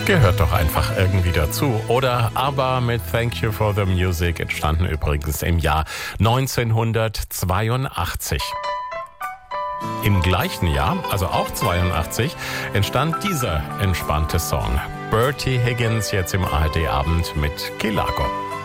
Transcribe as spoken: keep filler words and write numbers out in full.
Gehört doch einfach irgendwie dazu. Oder ABBA mit Thank You for the Music, entstanden übrigens im Jahr neunzehnhundertzweiundachtzig. Im gleichen Jahr, also auch zweiundachtzig, entstand dieser entspannte Song. Bertie Higgins jetzt im A R D-Abend mit Key Largo.